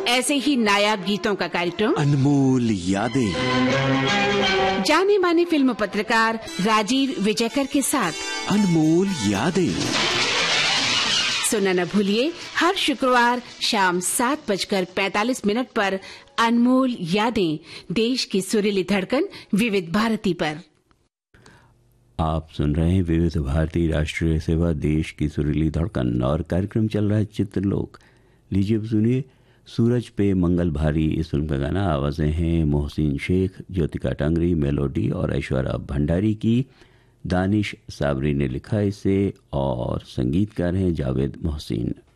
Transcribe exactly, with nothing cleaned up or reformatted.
ऐसे ही नायाब गीतों का कार्यक्रम अनमोल यादें, जाने माने फिल्म पत्रकार राजीव विजयकर के साथ अनमोल यादें सुनना न भूलिए हर शुक्रवार शाम सात बजकर पैंतालीस मिनट पर अनमोल यादें, देश की सुरीली धड़कन विविध भारती पर। आप सुन रहे हैं विविध भारती राष्ट्रीय सेवा, देश की सुरीली धड़कन, और कार्यक्रम चल रहा है चित्रलोक। लीजिए सुनिए सूरज पे मंगल भारी, इस फिल्म का गाना। आवाज़ें हैं मोहसिन शेख, ज्योतिका टांगरी, मेलोडी और ऐश्वर्या भंडारी की। दानिश साबरी ने लिखा इसे और संगीतकार हैं जावेद मोहसिन।